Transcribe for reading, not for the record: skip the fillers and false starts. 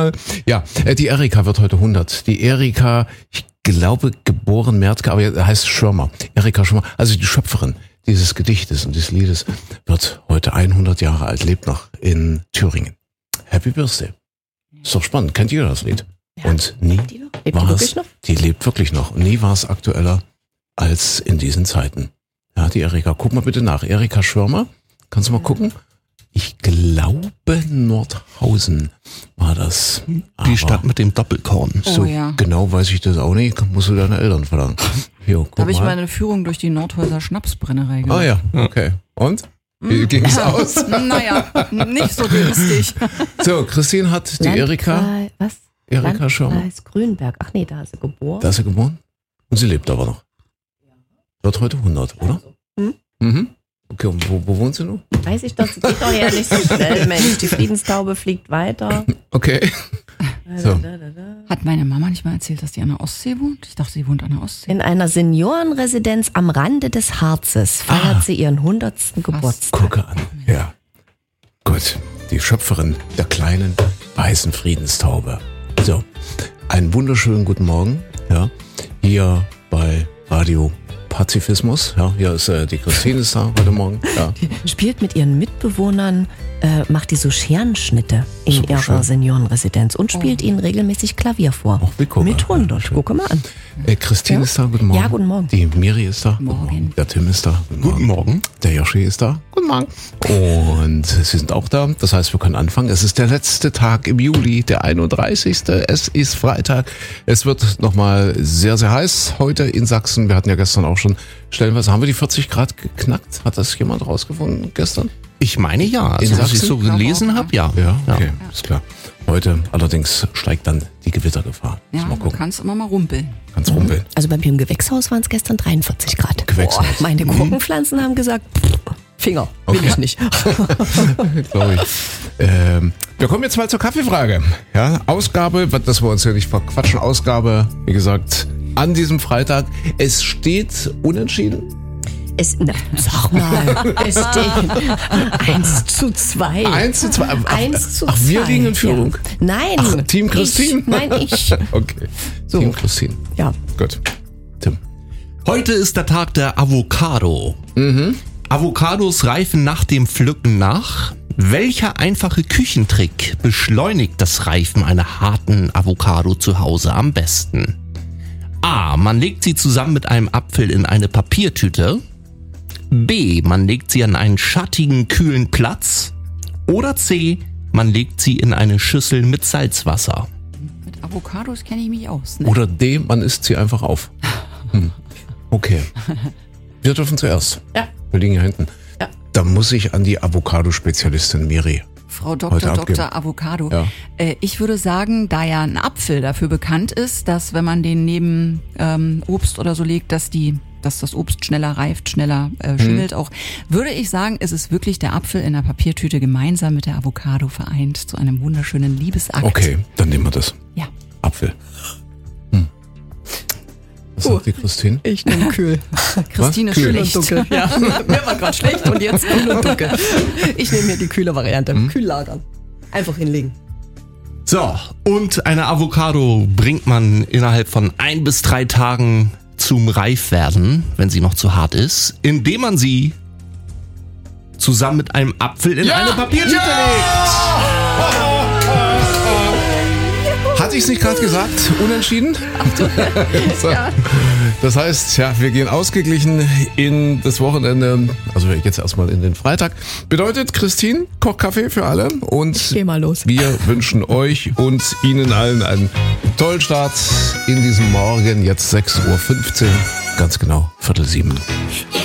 mal. Ja, die Erika wird heute 100. Die Erika, ich glaube, geboren Mertke, aber er heißt Schirmer. Erika Schirmer, also die Schöpferin dieses Gedichtes und dieses Liedes, wird heute 100 Jahre alt, lebt noch in Thüringen. Happy Birthday. Ist doch spannend. Kennt ihr das Lied? Ja. Und nie war es, die lebt wirklich noch. Und nie war es aktueller als in diesen Zeiten. Ja, die Erika. Guck mal bitte nach. Erika Schirmer. Kannst du mal gucken? Ich glaube, Nordhausen war das. Die Stadt mit dem Doppelkorn. So genau weiß ich das auch nicht. Musst du deine Eltern verlangen. Da habe ich meine Führung durch die Nordhäuser Schnapsbrennerei gemacht. Ah ja, okay. Und? Wie ging es aus? Naja, nicht so günstig. So, Christine hat die Erika. Was? Erika Schirmer. Landkreis Grünberg. Ach nee, da ist sie geboren. Da ist sie geboren? Und sie lebt aber noch. Wird heute 100, oder? Mhm. Okay, und wo wohnt sie nun? Weiß ich doch, sie geht doch ja nicht so schnell, Mensch. Die Friedenstaube fliegt weiter. Okay. So. Hat meine Mama nicht mal erzählt, dass die an der Ostsee wohnt? Ich dachte, sie wohnt an der Ostsee. In einer Seniorenresidenz am Rande des Harzes feiert sie ihren 100. Geburtstag. Gucke an. Ja. Gut. Die Schöpferin der kleinen weißen Friedenstaube. So. Einen wunderschönen guten Morgen. Ja. Hier bei Radio Pazifismus. Ja, hier ist die Christine ist da heute Morgen. Ja. Die spielt mit ihren Mitbewohnern, macht die so Scherenschnitte in Super ihrer schön. Seniorenresidenz und spielt ihnen regelmäßig Klavier vor. Auch wie guck mal. Mit 100. Schön. Gucke mal an. Christine ist da. Guten Morgen. Ja, guten Morgen. Die Miri ist da. Morgen. Der Tim ist da. Guten Morgen. Der Yoshi ist da. Guten Morgen. Und sie sind auch da. Das heißt, wir können anfangen. Es ist der letzte Tag im Juli, der 31. Es ist Freitag. Es wird nochmal sehr, sehr heiß heute in Sachsen. Wir hatten ja gestern auch schon stellenweise, haben wir die 40 Grad geknackt? Hat das jemand rausgefunden gestern? Ich meine ja, In also, was ich Sachsen? so gelesen habe, ja. Ja, okay, ist klar. Heute allerdings steigt dann die Gewittergefahr. Ja, Mal du gucken. kannst immer mal rumpeln. Kannst rumpeln. Also bei mir im Gewächshaus waren es gestern 43 Grad. Gewächshaus. Meine Gurkenpflanzen haben gesagt, Finger, will Okay. ich nicht. Glaube ich. Wir kommen jetzt mal zur Kaffeefrage. Ja, Ausgabe, dass wir uns hier nicht verquatschen, Ausgabe, wie gesagt, an diesem Freitag. Es steht unentschieden. Sag mal, es steht 1:2. 1:2. 1:2. Ach, wir liegen in Führung. Ja. Nein. Ach, Team Christine? Ich. Okay. So. Team Christine. Ja. Gut. Tim. Heute ist der Tag der Avocado. Avocados reifen nach dem Pflücken nach. Welcher einfache Küchentrick beschleunigt das Reifen einer harten Avocado zu Hause am besten? A. Man legt sie zusammen mit einem Apfel in eine Papiertüte. B. Man legt sie an einen schattigen, kühlen Platz. Oder C. Man legt sie in eine Schüssel mit Salzwasser. Mit Avocados kenne ich mich aus. Ne? Oder D, man isst sie einfach auf. Okay. Wir dürfen zuerst. Ja. Wir liegen hier hinten. Ja. Da muss ich an die Avocado-Spezialistin Miri. Frau Heute Dr. abgeben. Dr. Avocado. Ja. Ich würde sagen, da ja ein Apfel dafür bekannt ist, dass wenn man den neben Obst oder so legt, dass das Obst schneller reift, schneller schimmelt auch, würde ich sagen, es ist wirklich der Apfel in der Papiertüte gemeinsam mit der Avocado vereint zu einem wunderschönen Liebesakt. Okay, dann nehmen wir das. Ja. Apfel. Was sagt die Christine? Ich nehme kühl. Christine Kühl schlecht. Ja, mir war gerade schlecht und jetzt kühl und dunkel. Ich nehme mir die kühle Variante. Kühl lagern. Einfach hinlegen. So, und eine Avocado bringt man innerhalb von 1 bis 3 Tagen zum Reifwerden, wenn sie noch zu hart ist, indem man sie zusammen mit einem Apfel in eine Papiertüte legt. Hatte ich es nicht gerade gesagt? Unentschieden? So. Das heißt, ja, wir gehen ausgeglichen in das Wochenende, also jetzt erstmal in den Freitag. Bedeutet, Christine, Kochkaffee für alle und Geh mal los. wir wünschen euch und Ihnen allen einen tollen Start in diesem Morgen, jetzt 6:15 Uhr, ganz genau, 6:45.